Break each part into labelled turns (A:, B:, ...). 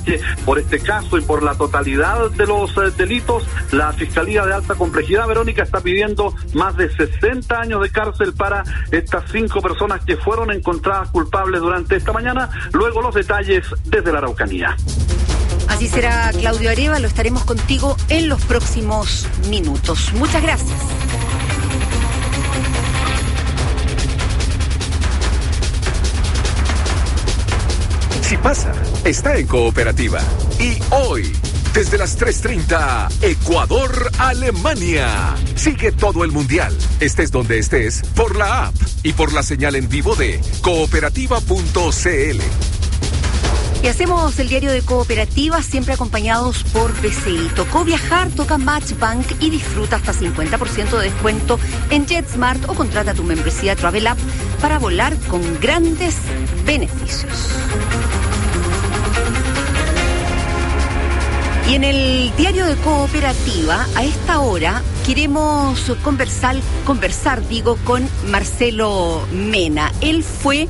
A: que por este caso y por la totalidad de los delitos, la Fiscalía de Alta Complejidad, Verónica, está pidiendo más de 60 años de cárcel para estas 5 personas que fueron encontradas culpables durante esta mañana. Luego los detalles desde la Araucanía.
B: Así será, Claudio Arévalo, estaremos contigo en los próximos minutos. Muchas gracias.
C: Si pasa, está en Cooperativa. Y hoy, desde las 3:30, Ecuador-Alemania. Sigue todo el Mundial, estés donde estés, por la app y por la señal en vivo de cooperativa.cl.
B: Y hacemos el diario de Cooperativa, siempre acompañados por BCI. Tocó viajar, toca Matchbank y disfruta hasta 50% de descuento en JetSmart o contrata tu membresía Travel App para volar con grandes beneficios. Y en el diario de Cooperativa, a esta hora, queremos conversar con Marcelo Mena. Él fue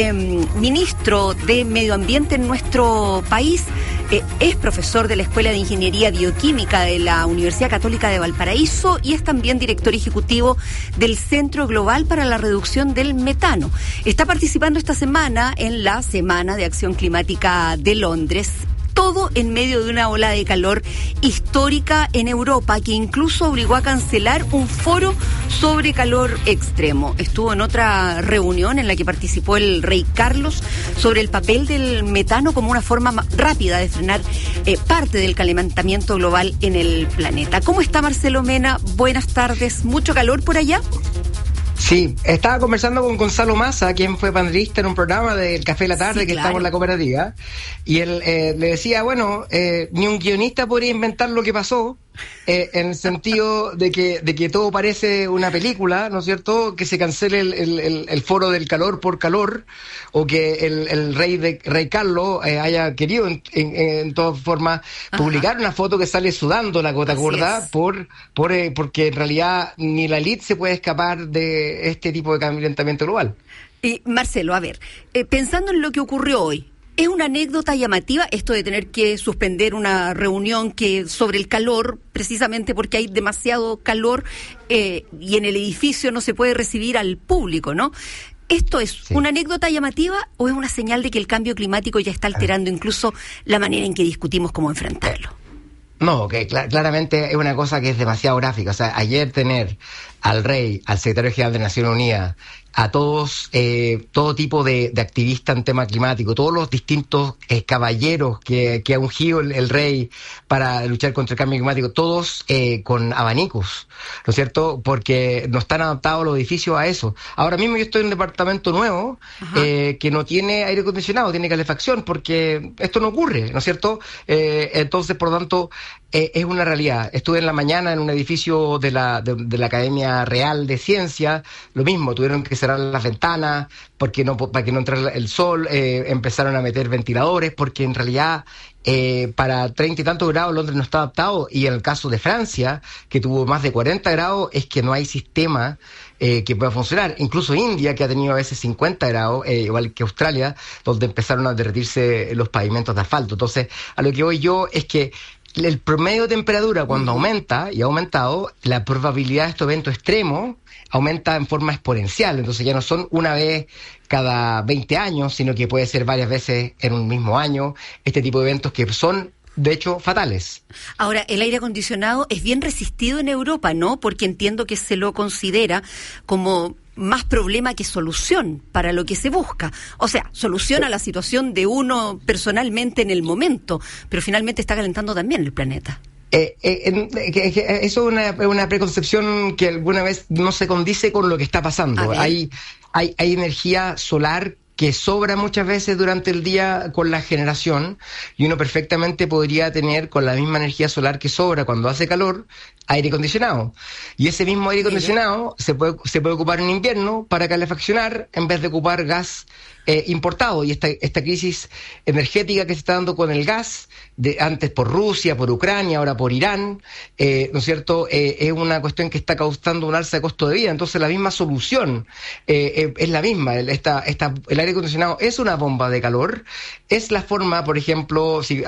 B: ministro de Medio Ambiente en nuestro país, es profesor de la Escuela de Ingeniería Bioquímica de la Universidad Católica de Valparaíso y es también director ejecutivo del Centro Global para la Reducción del Metano. Está participando esta semana en la Semana de Acción Climática de Londres. Todo en medio de una ola de calor histórica en Europa que incluso obligó a cancelar un foro sobre calor extremo. Estuvo en otra reunión en la que participó el rey Carlos sobre el papel del metano como una forma rápida de frenar parte del calentamiento global en el planeta. ¿Cómo está Marcelo Mena? Buenas tardes. ¿Mucho calor por allá?
D: Sí, estaba conversando con Gonzalo Massa, quien fue panelista en un programa del Café de la Tarde, sí, que claro, estamos en la Cooperativa, y él le decía, bueno, ni un guionista podría inventar lo que pasó, en el sentido de que todo parece una película, ¿no es cierto?, que se cancele el foro del calor por calor, o que el rey Carlos haya querido en todas formas publicar una foto que sale sudando la gota gorda, porque en realidad ni la élite se puede escapar de este tipo de calentamiento global.
B: Marcelo, a ver, pensando en lo que ocurrió hoy, ¿es una anécdota llamativa esto de tener que suspender una reunión sobre el calor, precisamente porque hay demasiado calor y en el edificio no se puede recibir al público, ¿no? ¿Esto es una anécdota llamativa o es una señal de que el cambio climático ya está alterando incluso la manera en que discutimos cómo enfrentarlo?
D: No, que claramente es una cosa que es demasiado gráfica. O sea, ayer tener al rey, al secretario general de Naciones Unidas, a todos, todo tipo de activistas en tema climático, todos los distintos caballeros que ha ungido el rey para luchar contra el cambio climático, todos con abanicos, ¿no es cierto? Porque no están adaptados los edificios a eso. Ahora mismo yo estoy en un departamento nuevo que no tiene aire acondicionado, tiene calefacción, porque esto no ocurre, ¿no es cierto? Entonces, por lo tanto, es una realidad. Estuve en la mañana en un edificio de la Academia Real de Ciencia, lo mismo, tuvieron que cerrar las ventanas para que no entrara el sol, empezaron a meter ventiladores, porque en realidad para 30 y tantos grados Londres no está adaptado, y en el caso de Francia, que tuvo más de 40 grados, es que no hay sistema que pueda funcionar. Incluso India, que ha tenido a veces 50 grados, igual que Australia, donde empezaron a derretirse los pavimentos de asfalto. Entonces, a lo que voy yo es que el promedio de temperatura, cuando aumenta, y ha aumentado, la probabilidad de estos eventos extremos aumenta en forma exponencial. Entonces ya no son una vez cada 20 años, sino que puede ser varias veces en un mismo año, este tipo de eventos que son, de hecho, fatales.
B: Ahora, el aire acondicionado es bien resistido en Europa, ¿no? Porque entiendo que se lo considera como más problema que solución para lo que se busca. O sea, soluciona la situación de uno personalmente en el momento, pero finalmente está calentando también el planeta. Eso
D: es una preconcepción que alguna vez no se condice con lo que está pasando. Hay energía solar que sobra muchas veces durante el día con la generación, y uno perfectamente podría tener, con la misma energía solar que sobra cuando hace calor, aire acondicionado. Y ese mismo aire acondicionado se puede ocupar en invierno para calefaccionar en vez de ocupar gas importado. Y esta crisis energética que se está dando con el gas, antes por Rusia, por Ucrania, ahora por Irán, ¿no es cierto?, es una cuestión que está causando un alza de costo de vida. Entonces la misma solución es la misma. El aire acondicionado es una bomba de calor, es la forma, por ejemplo, si